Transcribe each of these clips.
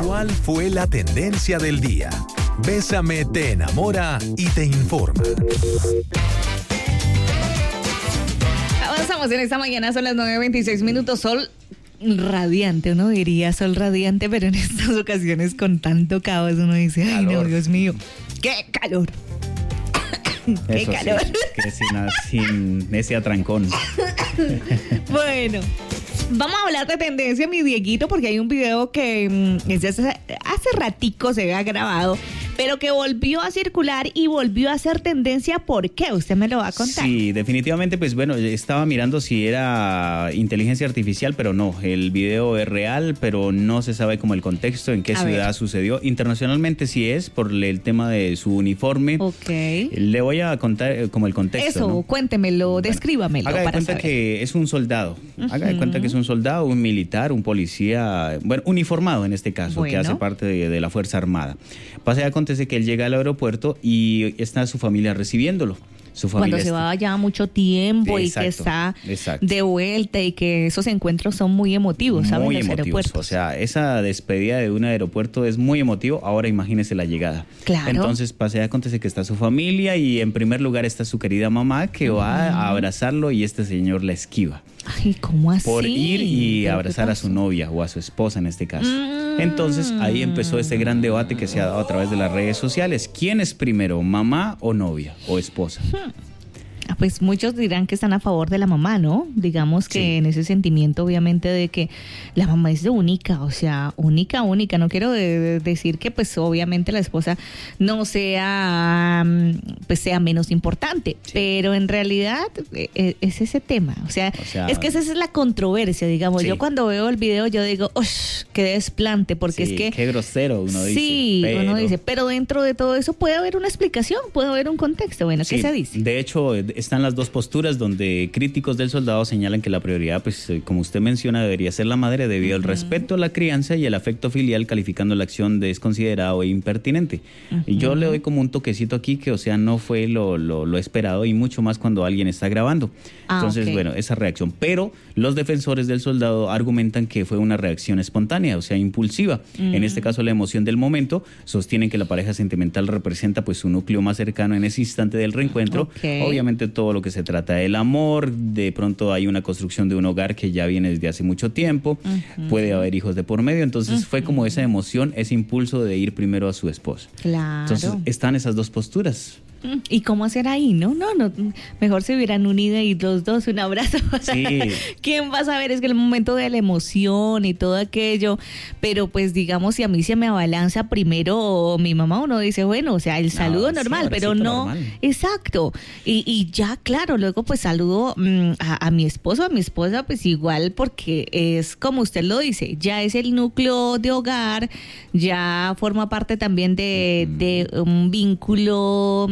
¿Cuál fue la tendencia del día? Bésame te enamora y te informa. Avanzamos en esta mañana, son las 9:26. Sol radiante, uno diría sol radiante, pero en estas ocasiones con tanto caos uno dice, ay no, Dios mío, qué calor. Qué eso calor. Sí, que sin ese atrancón. Bueno, vamos a hablar de tendencia, mi Dieguito, porque hay un video que hace ratico se había grabado, pero que volvió a circular y volvió a ser tendencia. ¿Por qué? Usted me lo va a contar. Sí, definitivamente, pues bueno, estaba mirando si era inteligencia artificial, pero no, el video es real, pero no se sabe como el contexto, en qué ciudad sucedió. Internacionalmente sí es, por el tema de su uniforme. Ok. Le voy a contar como el contexto. Eso, ¿no? Cuéntemelo, descríbamelo. Haga de para cuenta saber. que es un soldado. Haga de cuenta que es un soldado, un militar, un policía, bueno, uniformado en este caso, que hace parte de la Fuerza Armada. Pasa y acontece que él llega al aeropuerto y está su familia recibiéndolo. Cuando se va ya mucho tiempo. Exacto, y que está exacto. de vuelta y que esos encuentros son muy emotivos, ¿sabes? Muy Los emotivos. aeropuertos. O sea, esa despedida de un aeropuerto es muy emotivo. Ahora imagínese la llegada. Claro. Entonces pasa y acontece que está su familia y en primer lugar está su querida mamá que va a abrazarlo y este señor la esquiva. Ay, ¿cómo así? Por ir y abrazar a su novia o a su esposa en este caso. Entonces ahí empezó este gran debate que se ha dado a través de las redes sociales. ¿Quién es primero, mamá o novia o esposa? Pues muchos dirán que están a favor de la mamá, ¿no? Digamos que en ese sentimiento, obviamente, de que la mamá es única, o sea, única. No quiero decir que, pues, obviamente la esposa no sea, pues, sea menos importante, pero en realidad es ese tema. O sea, es que esa es la controversia, digamos. Yo cuando veo el video, yo digo, ¡ush! ¡Qué desplante! Porque es que... Qué grosero, uno dice. Sí, uno dice, pero dentro de todo eso puede haber una explicación, puede haber un contexto. Bueno, ¿qué se dice? De hecho, están las dos posturas donde críticos del soldado señalan que la prioridad, pues como usted menciona, debería ser la madre debido al respeto a la crianza y el afecto filial, calificando la acción de desconsiderado e impertinente. Y yo le doy como un toquecito aquí que, o sea, no fue lo esperado y mucho más cuando alguien está grabando. Entonces, bueno, esa reacción. Pero los defensores del soldado argumentan que fue una reacción espontánea, o sea, impulsiva. En este caso, la emoción del momento. Sostienen que la pareja sentimental representa pues su núcleo más cercano en ese instante del reencuentro. Obviamente todo lo que se trata del amor, de pronto hay una construcción de un hogar que ya viene desde hace mucho tiempo, puede haber hijos de por medio, entonces fue como esa emoción, ese impulso de ir primero a su esposa. Claro. Entonces están esas dos posturas. ¿Y cómo hacer ahí? No, mejor se hubieran unido y los dos un abrazo. Sí. ¿Quién va a saber? Es que el momento de la emoción y todo aquello, pero pues digamos, si a mí se me abalanza primero mi mamá, uno dice, bueno, o sea, el saludo normal, pero no, normal. Exacto. Y ya, claro, luego pues saludo a mi esposo, a mi esposa, pues igual, porque es como usted lo dice, ya es el núcleo de hogar, ya forma parte también de un vínculo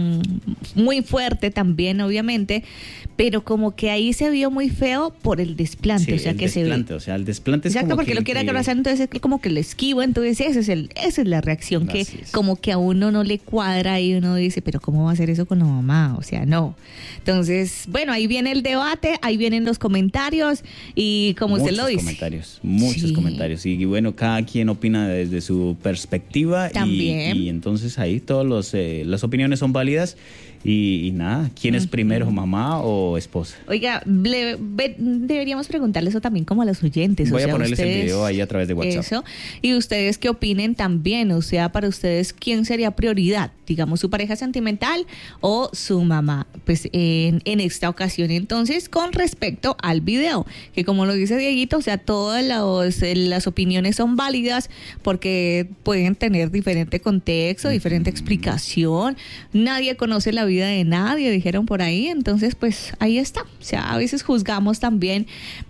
muy fuerte también, obviamente, pero como que ahí se vio muy feo por el desplante, o sea, que se ve. O sea, el desplante es exacto, como porque que lo quiere abrazar, entonces es como que lo esquivo, entonces esa es la reacción que como que a uno no le cuadra y uno dice, pero ¿cómo va a hacer eso con la mamá? O sea, no. Entonces, bueno, ahí viene el debate, ahí vienen los comentarios y como usted lo dice. Muchos comentarios. Y bueno, cada quien opina desde su perspectiva. También. Y entonces ahí todas las opiniones son válidas. Y nada, ¿quién es primero, mamá o esposa? Oiga, deberíamos preguntarle eso también como a los oyentes. Voy a ponerles el video ahí a través de WhatsApp. Eso. Y ustedes qué opinen también, o sea, para ustedes, ¿quién sería prioridad? Digamos, su pareja sentimental o su mamá. Pues en esta ocasión, entonces, con respecto al video, que como lo dice Dieguito, o sea, todas las opiniones son válidas porque pueden tener diferente contexto, diferente explicación. Nadie conoce la vida de nadie, dijeron por ahí, entonces pues ahí está. O sea, a veces juzgamos también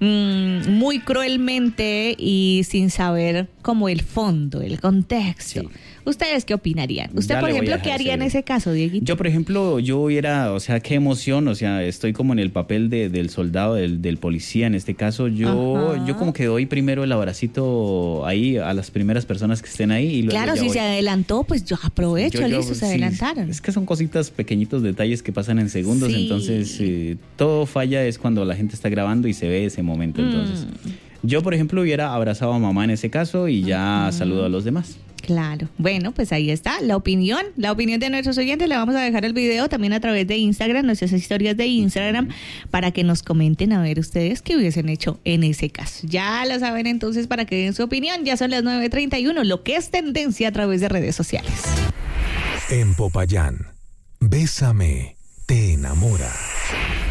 muy cruelmente y sin saber como el fondo, el contexto. Sí. ¿Ustedes qué opinarían? ¿Usted, por ejemplo, qué haría en ese caso, Dieguito? Yo, por ejemplo, yo hubiera, o sea, qué emoción, o sea, estoy como en el papel del soldado, del policía en este caso. Yo como que doy primero el abracito ahí a las primeras personas que estén ahí. Y luego claro, si se adelantó, pues yo aprovecho, listo, se adelantaron. Es que son cositas, pequeñitos detalles que pasan en segundos, entonces todo falla es cuando la gente está grabando y se ve ese momento, entonces... Yo, por ejemplo, hubiera abrazado a mamá en ese caso y ya saludo a los demás. Claro. Bueno, pues ahí está la opinión de nuestros oyentes. Le vamos a dejar el video también a través de Instagram, nuestras historias de Instagram, para que nos comenten a ver ustedes qué hubiesen hecho en ese caso. Ya lo saben entonces para que den su opinión. Ya son las 9:31, lo que es tendencia a través de redes sociales. En Popayán, Bésame, te enamora.